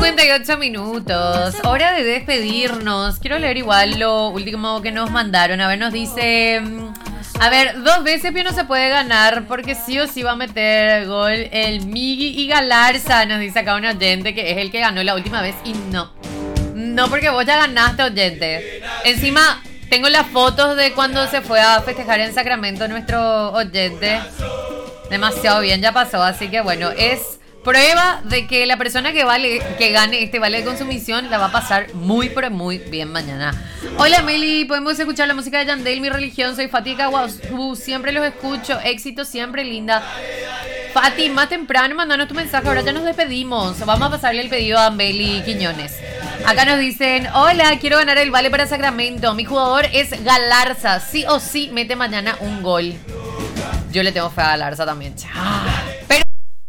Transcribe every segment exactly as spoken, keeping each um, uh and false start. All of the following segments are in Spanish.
cincuenta y ocho minutos. Hora de despedirnos. Quiero leer igual lo último que nos mandaron. A ver, nos dice... A ver, dos veces Pio no se puede ganar porque sí o sí va a meter gol el Migui y Galarza. Nos dice acá un oyente que es el que ganó la última vez y no. No, porque vos ya ganaste, oyente. Encima, tengo las fotos de cuando se fue a festejar en Sacramento nuestro oyente. Demasiado bien, ya pasó. Así que bueno, es prueba de que la persona que vale que gane este vale de consumición la va a pasar muy, pero muy bien mañana. Hola Meli, podemos escuchar la música de Yandel, Mi Religión, soy Fati Caguazú, siempre los escucho, éxito siempre, linda. Fati, más temprano mandanos tu mensaje, ahora ya nos despedimos. Vamos a pasarle el pedido a Meli Quiñones. Acá nos dicen, hola, quiero ganar el vale para Sacramento. Mi jugador es Galarza, sí o sí mete mañana un gol. Yo le tengo fe a Galarza también. Pero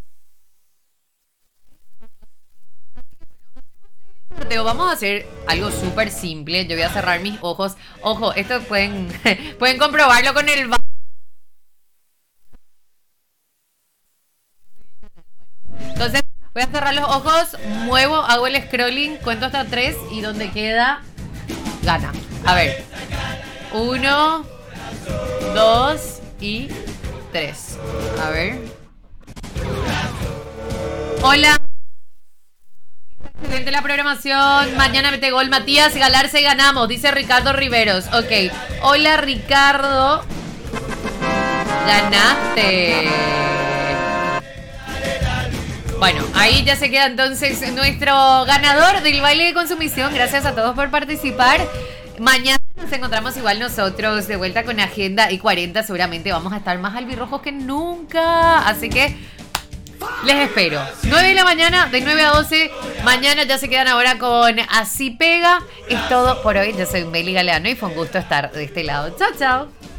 vamos a hacer algo súper simple. Yo voy a cerrar mis ojos. Ojo, esto pueden, pueden comprobarlo con el... Entonces voy a cerrar los ojos, muevo, hago el scrolling, cuento hasta tres y donde queda, gana. A ver, uno, dos y tres. A ver. Hola. Excelente la programación. Mañana mete gol Matías Galarza y ganamos, dice Ricardo Riveros. Ok. Hola Ricardo. Ganaste. Bueno, ahí ya se queda entonces nuestro ganador del baile de consumición. Gracias a todos por participar. Mañana nos encontramos igual nosotros de vuelta con Agenda y cuarenta. Seguramente vamos a estar más albirrojos que nunca. Así que les espero. nueve de la mañana, de nueve a doce. Mañana ya se quedan ahora con Así Pega. Es todo por hoy. Yo soy Meli Galeano y fue un gusto estar de este lado. Chao, chao.